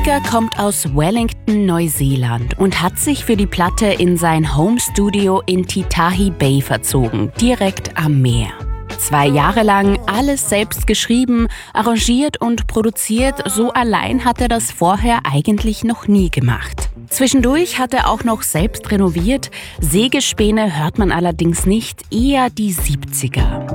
Becker kommt aus Wellington, Neuseeland und hat sich für die Platte in sein Home-Studio in Titahi Bay verzogen, direkt am Meer. 2 Jahre lang alles selbst geschrieben, arrangiert und produziert, so allein hat er das vorher eigentlich noch nie gemacht. Zwischendurch hat er auch noch selbst renoviert, Sägespäne hört man allerdings nicht, eher die 70er.